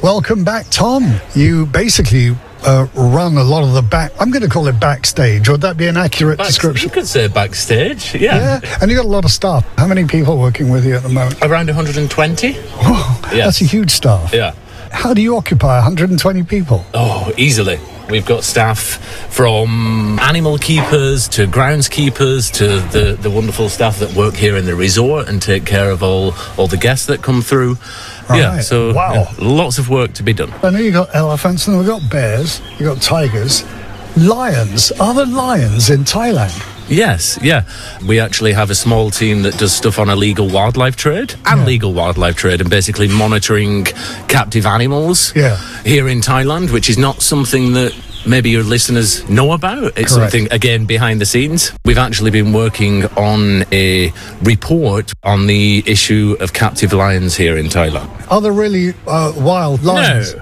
Welcome back, Tom. You basically run a lot of the back... I'm going to call it backstage. Would that be an accurate description? You could say backstage, yeah. And you got a lot of staff. How many people working with you at the moment? Around 120. Oh, That's a huge staff. Yeah. How do you occupy 120 people? Oh, easily. We've got staff from animal keepers to groundskeepers to the wonderful staff that work here in the resort and take care of all the guests that come through. Right. Yeah, so lots of work to be done. I know you got elephants and we've got bears, you got tigers, lions. Are there lions in Thailand? Yes, yeah. We actually have a small team that does stuff on illegal wildlife trade and legal wildlife trade and basically monitoring captive animals here in Thailand, which is not something that maybe your listeners know about. It's something, again, behind the scenes. We've actually been working on a report on the issue of captive lions here in Thailand. Are there really wild lions? No.